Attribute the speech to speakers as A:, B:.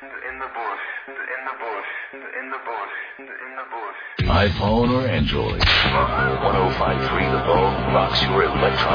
A: iPhone or Android. 105.3 The Bone rocks your electronic